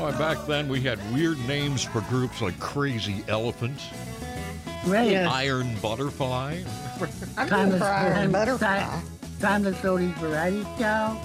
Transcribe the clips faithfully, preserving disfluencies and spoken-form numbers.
Boy, back then we had weird names for groups like Crazy Elephant, Right. Yeah. Iron Butterfly. I'm Timeless looking for Iron Time- Butterfly. Time- Timeless Oldies Variety Show.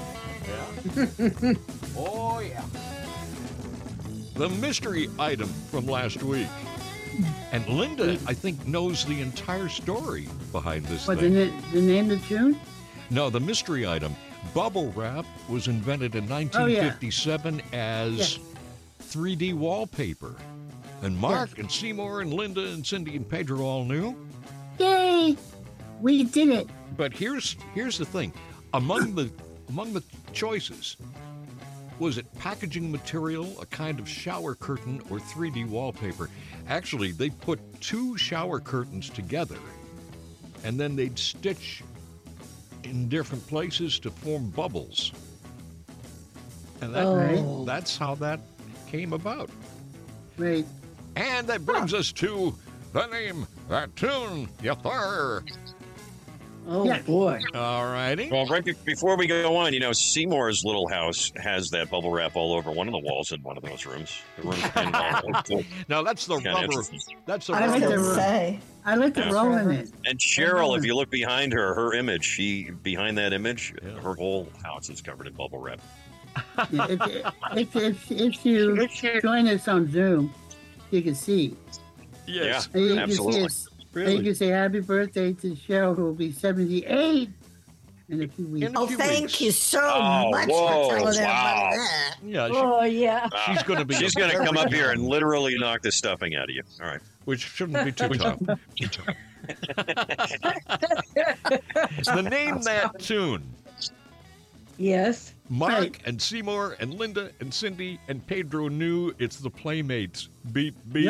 Oh, yeah. The mystery item from last week. And Linda, I think, knows the entire story behind this What, the, thing. na- the name of the tune? No, the mystery item. Bubble wrap was invented in Oh, yeah. nineteen fifty-seven as Yes. three D wallpaper. And Mark and Seymour and Linda and Cindy and Pedro all knew. Yay! We did it. But here's here's the thing. Among the among the choices, was it packaging material, a kind of shower curtain, or three D wallpaper? Actually, they put two shower curtains together, and then they'd stitch in different places to form bubbles. And that, Oh. that's how that came about. Right. And that brings us to the name, that tune, Yathar. Oh, Yeah. boy. All righty. Well, right be- before we go on, you know, Seymour's little house has that bubble wrap all over one of the walls in one of those rooms. The room's kind of Now that's the kinda rubber. interesting. That's the I I was like rubber. going the to room. say. I like to Yeah. roll in it. And Cheryl, if you look behind her, her image, she behind that image, Yeah. her whole house is covered in bubble wrap. Yeah, if, if, if, if you join us on Zoom, you can see. Yes. And you can Absolutely. see us. And you Really. can say happy birthday to Cheryl, who will be seventy-eight in a few weeks. In a Oh, few thank weeks. you so Oh, much whoa, for telling everybody wow. that. Yeah, she, Oh, yeah. she's going to be. She's going to come up here and literally knock the stuffing out of you. All right. which shouldn't be too tough. So name that tune. Yes. Mark Right. and Seymour and Linda and Cindy and Pedro knew it's the Playmates. Beep beep.